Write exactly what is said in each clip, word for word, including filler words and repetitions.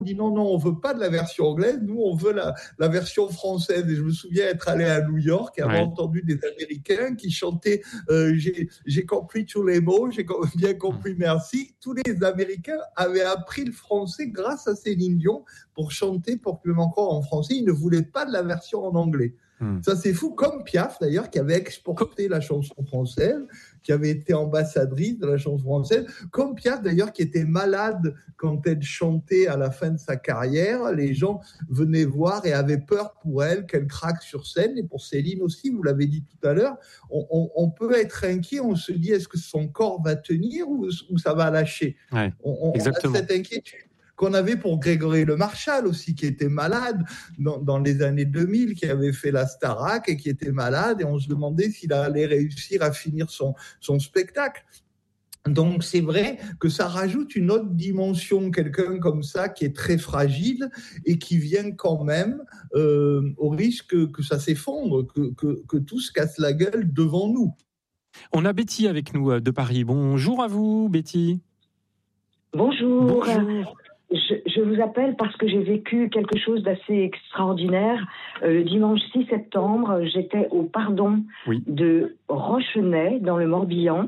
dit non, non, on veut pas de la version anglaise, nous on veut la, la version française. Et je me souviens être allé à New York et avoir ouais. entendu des Américains qui chantaient euh, j'ai, j'ai compris tous les mots, j'ai bien compris, merci. Tous les Américains avaient appris le français grâce à Céline Dion pour chanter pour plus encore en français. Ils ne voulaient pas de la version en anglais. Mmh. Ça, c'est fou, comme Piaf, d'ailleurs, qui avait exporté la chanson française, qui avait été ambassadrice de la chanson française, comme Piaf, d'ailleurs, qui était malade quand elle chantait à la fin de sa carrière. Les gens venaient voir et avaient peur pour elle, qu'elle craque sur scène, et pour Céline aussi, vous l'avez dit tout à l'heure, on, on, on peut être inquiet, on se dit, est-ce que son corps va tenir ou, ou ça va lâcher ? Ouais, on, on, exactement. on a cette inquiétude. Qu'on avait pour Grégory Le Marchal aussi, qui était malade dans, dans les années deux mille, qui avait fait la Starac et qui était malade, et on se demandait s'il allait réussir à finir son, son spectacle. Donc c'est vrai que ça rajoute une autre dimension, quelqu'un comme ça qui est très fragile et qui vient quand même euh, au risque que, que ça s'effondre, que, que, que tout se casse la gueule devant nous. On a Betty avec nous de Paris. Bonjour à vous, Betty. Bonjour. Bonjour. Je, je vous appelle parce que j'ai vécu quelque chose d'assez extraordinaire. Euh, le dimanche six septembre, j'étais au pardon oui. de Rochenay, dans le Morbihan.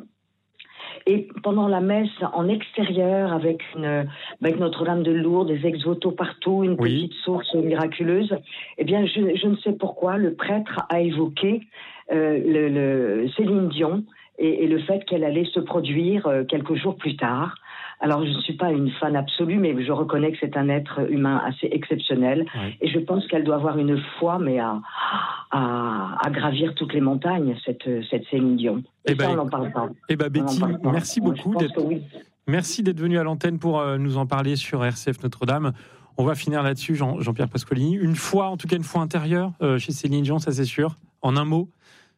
Et pendant la messe en extérieur, avec, une, avec Notre-Dame de Lourdes, des ex-voto partout, une oui. petite source miraculeuse, eh bien, je, je ne sais pourquoi, le prêtre a évoqué euh, le, le Céline Dion et, et le fait qu'elle allait se produire euh, quelques jours plus tard. Alors, je ne suis pas une fan absolue, mais je reconnais que c'est un être humain assez exceptionnel. Oui. Et je pense qu'elle doit avoir une foi, mais à, à, à gravir toutes les montagnes, cette, cette Céline Dion. Et, et ça, ben, on n'en parle pas. Eh bien, Betty, merci beaucoup. D'être... Oui. Merci d'être venue à l'antenne pour euh, nous en parler sur R C F Notre-Dame. On va finir là-dessus, Jean, Jean-Pierre Pasqualini. Une foi, en tout cas une foi intérieure euh, chez Céline Dion, ça c'est sûr. En un mot.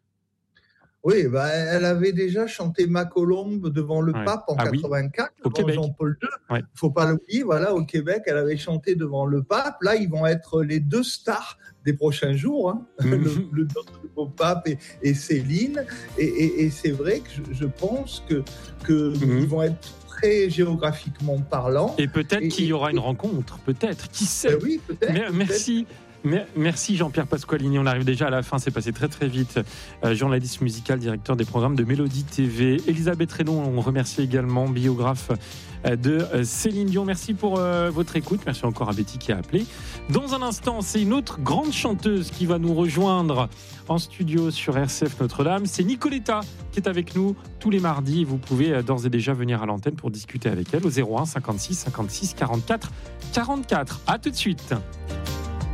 Oui, bah, elle avait déjà chanté Ma Colombe devant le ouais. pape en ah, quatre-vingt-quatre, oui. devant Jean-Paul deux. Il ouais. ne faut pas l'oublier, voilà, au Québec, elle avait chanté devant le pape. Là, ils vont être les deux stars des prochains jours, hein. mmh. le, le nouveau pape et, et Céline. Et, et, et c'est vrai que je, je pense que, que mmh. ils vont être très géographiquement parlant. Et peut-être et, qu'il y aura et, une rencontre, peut-être, qui sait. Ben oui, peut-être. Mais, merci. Peut-être. Merci Jean-Pierre Pasqualini, on arrive déjà à la fin, c'est passé très très vite. Euh, journaliste musical, directeur des programmes de Mélodie T V. Elisabeth Reynaud, on remercie également, biographe de Céline Dion. Merci pour euh, votre écoute, merci encore à Betty qui a appelé. Dans un instant, c'est une autre grande chanteuse qui va nous rejoindre en studio sur R C F Notre-Dame. C'est Nicoletta qui est avec nous tous les mardis. Vous pouvez d'ores et déjà venir à l'antenne pour discuter avec elle au zéro un cinquante-six cinquante-six quarante-quatre quarante-quatre. À tout de suite.